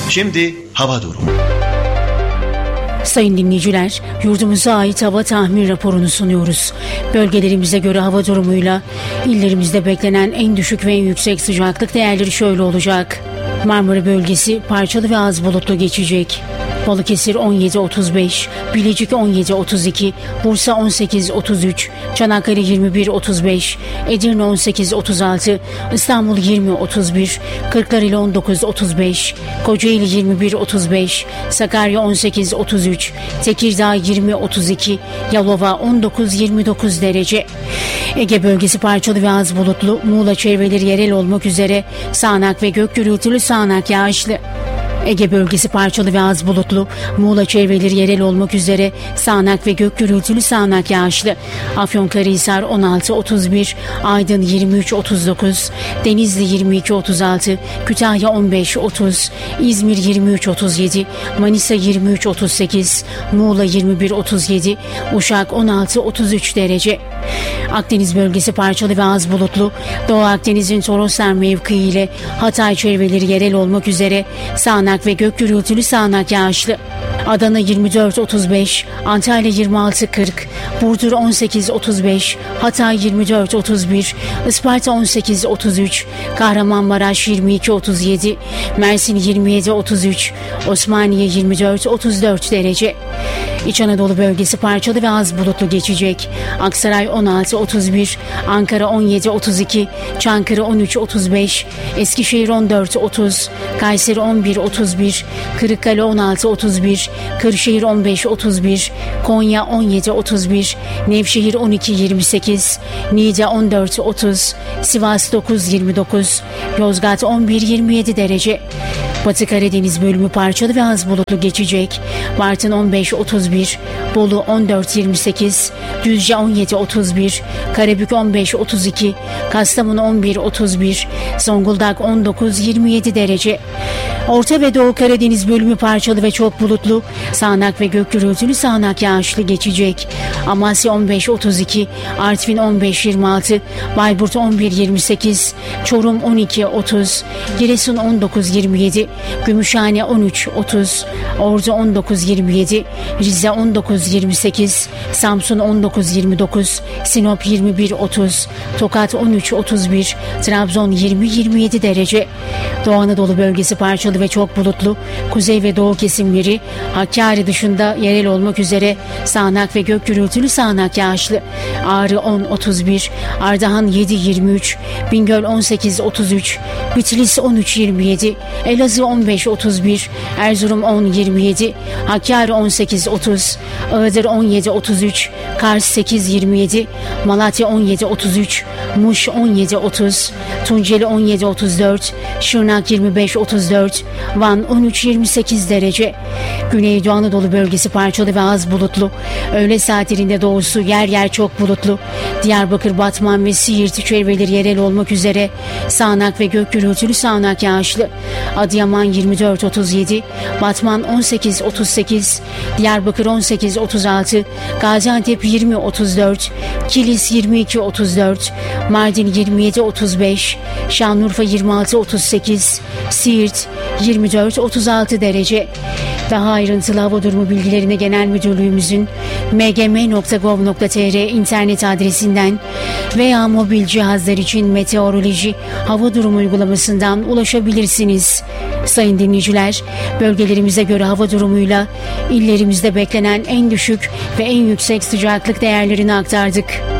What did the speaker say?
Şimdi hava durumu. Sayın dinleyiciler, yurdumuza ait hava tahmin raporunu sunuyoruz. Bölgelerimize göre hava durumuyla illerimizde beklenen en düşük ve en yüksek sıcaklık değerleri şöyle olacak. Marmara bölgesi parçalı ve az bulutlu geçecek. Balıkesir 17-35, Bilecik 17-32, Bursa 18-33, Çanakkale 21-35, Edirne 18-36, İstanbul 20-31, Kırklareli 19-35, Kocaeli 21-35, Sakarya 18-33, Tekirdağ 20-32, Yalova 19-29 derece. Ege bölgesi parçalı ve az bulutlu, Muğla çevreleri yerel olmak üzere sağanak ve gök gürültülü sağanak yağışlı. Ege bölgesi parçalı ve az bulutlu, Muğla çevreleri yerel olmak üzere sağanak ve gök gürültülü sağanak yağışlı. Afyonkarahisar 16-31, Aydın 23-39, Denizli 22-36, Kütahya 15-30, İzmir 23-37, Manisa 23-38, Muğla 21-37, Uşak 16-33 derece. Akdeniz bölgesi parçalı ve az bulutlu, Doğu Akdeniz'in Toroslar mevkii ile Hatay çevreleri yerel olmak üzere sağanak ve gök gürültülü sağanak yağışlı. Adana 24-35, Antalya 26-40, Burdur 18-35, Hatay 24-31, Isparta 18-33, Kahramanmaraş 22-37, Mersin 27-33, Osmaniye 24-34 derece. İç Anadolu bölgesi parçalı ve az bulutlu geçecek. Aksaray 16-31, Ankara 17-32, Çankırı 13-35, Eskişehir 14-30, Kayseri 11-31, Kırıkkale 16-31, Kırşehir 15-31, Konya 17-31, Nevşehir 12-28, Niğde 14-30, Sivas 9-29, Yozgat 11-27 derece. Batı Karadeniz bölümü parçalı ve az bulutlu geçecek. Bartın 15-31, Bolu 14-28, Düzce 17-31, Karabük 15-32, Kastamonu 11-31, Zonguldak 19-27 derece. Orta ve Doğu Karadeniz bölümü parçalı ve çok bulutlu, sağanak ve gök gürültülü sağanak yağışlı geçecek. Amasya 15-32, Artvin 15-26, Bayburt 11-28, Çorum 12-30, Giresun 19-27, Gümüşhane 13-30, Ordu 19-27, Rize 19-28, Samsun 19-29, Sinop 21-30, Tokat 13-31, Trabzon 20-27 derece. Doğu Anadolu bölgesi parçalı ve çok bulutlu, kuzey ve doğu kesimleri Hakkari dışında yerel olmak üzere sağanak ve gök gürültülü sağanak yağışlı. Ağrı 10-31, Ardahan 7-23, Bingöl 18-33, Bitlis 13-27, Elazığ 15-31, Erzurum 10-27, Hakkari 18-30, Iğdır 17-33, Kars 8-27, Malatya 17-33, Muş 17-30, Tunceli 17-34, Şırnak 25-34, Van 13-28 derece. Güneydoğu Anadolu bölgesi parçalı ve az bulutlu. Öğle saatlerinde doğusu yer yer çok bulutlu. Diyarbakır, Batman ve Siirt çevreleri yerel olmak üzere sağanak ve gök gürültülü sağanak yağışlı. Adıyaman 24-37, Batman 18-38, Diyarbakır 18-36, Gaziantep 20-34, Kilis 22-34, Mardin 27-35, Şanlıurfa 26-38, Siirt 24-36 derece. Daha ayrıntılı hava durumu bilgilerine Genel Müdürlüğümüzün mgm.gov.tr internet adresinden veya mobil cihazlar için meteoroloji hava durumu uygulamasından ulaşabilirsiniz. Sayın dinleyiciler, bölgelerimize göre hava durumuyla illerimizde beklenen en düşük ve en yüksek sıcaklık değerlerini aktardık.